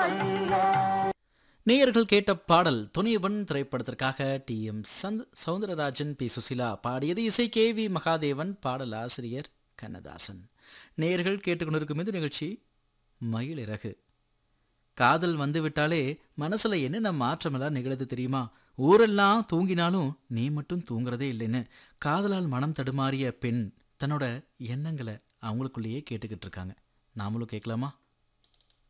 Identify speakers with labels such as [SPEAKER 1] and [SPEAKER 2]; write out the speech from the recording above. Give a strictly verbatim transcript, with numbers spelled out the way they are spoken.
[SPEAKER 1] நேயர்கள் கேட்ட பாடல் துணிவன் திரைப்படத்திற்காக D M Chand Soundararajan B Susheela பாடியது. இசை கே வி மகாதேவன், பாடல் ஆசிரியர் கண்ணதாசன். நேயர்கள் கேட்டுக்கொண்டிருக்கும் இந்த நிகழ்ச்சி மயிலிறகு. காதல் வந்துவிட்டாலே மனசுல என்னென்ன மாற்றமெல்லாம் நிகழுது தெரியுமா? ஊரெல்லாம் தூங்கினாலும் நீ மட்டும் தூங்குறதே இல்லைன்னு காதலால் மனம் தடுமாறிய பெண் தன்னோட எண்ணங்களை அவங்களுக்குள்ளேயே கேட்டுக்கிட்டு இருக்காங்க. நாமளும் கேட்கலாமா?